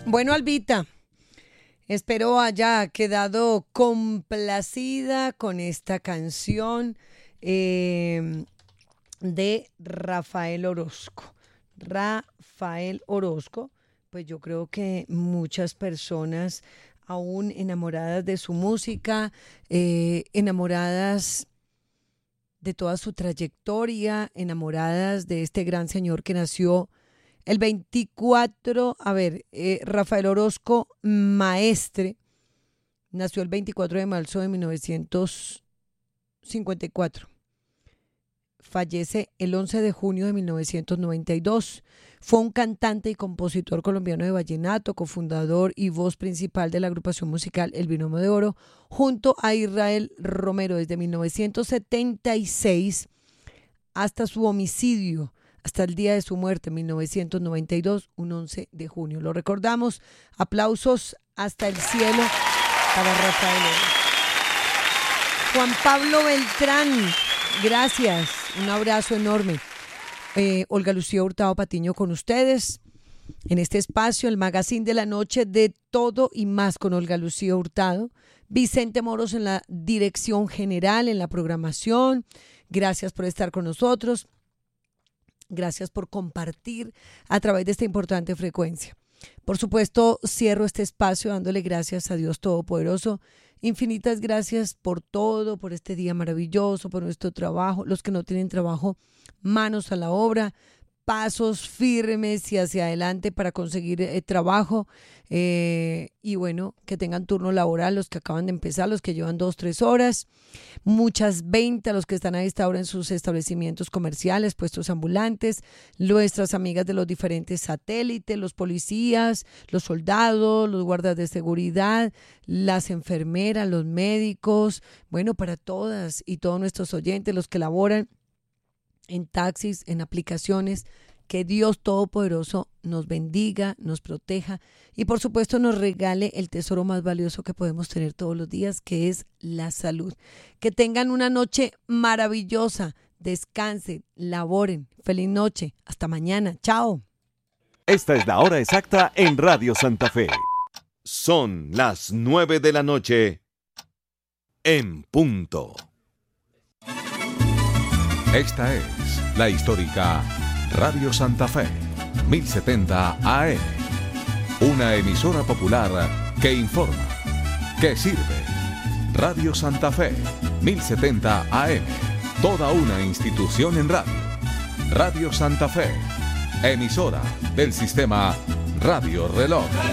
Bueno, Albita, espero haya quedado complacida con esta canción de Rafael Orozco. Rafael Orozco, pues yo creo que muchas personas aún enamoradas de su música, enamoradas de toda su trayectoria, enamoradas de este gran señor que nació el 24, Rafael Orozco Maestre, nació el 24 de marzo de 1954. Fallece el 11 de junio de 1992. Fue un cantante y compositor colombiano de vallenato, cofundador y voz principal de la agrupación musical El Binomio de Oro, junto a Israel Romero desde 1976 hasta su homicidio, hasta el día de su muerte, en 1992, un 11 de junio. Lo recordamos. Aplausos hasta el cielo para Rafael Orozco. Juan Pablo Beltrán, gracias. Un abrazo enorme. Olga Lucía Hurtado Patiño con ustedes en este espacio, el magazine de la noche de Todo y Más con Olga Lucía Hurtado. Vicente Moros en la dirección general, en la programación. Gracias por estar con nosotros. Gracias por compartir a través de esta importante frecuencia. Por supuesto, cierro este espacio dándole gracias a Dios Todopoderoso. Infinitas gracias por todo, por este día maravilloso, por nuestro trabajo. Los que no tienen trabajo, manos a la obra, pasos firmes y hacia adelante para conseguir trabajo. Y bueno, que tengan turno laboral, los que acaban de empezar, los que llevan 2-3 horas. Muchas ventas, los que están a esta hora en sus establecimientos comerciales, puestos ambulantes, nuestras amigas de los diferentes satélites, los policías, los soldados, los guardas de seguridad, las enfermeras, los médicos, bueno, para todas y todos nuestros oyentes, los que laboran en taxis, en aplicaciones. Que Dios Todopoderoso nos bendiga, nos proteja y por supuesto nos regale el tesoro más valioso que podemos tener todos los días, que es la salud. Que tengan una noche maravillosa, descansen, laboren. Feliz noche, hasta mañana, chao. Esta es la hora exacta en Radio Santa Fe. Son las 9 de la noche en punto. Esta es la histórica Radio Santa Fe, 1070 AM, una emisora popular que informa, que sirve. Radio Santa Fe, 1070 AM, toda una institución en radio. Radio Santa Fe, emisora del sistema Radio Reloj.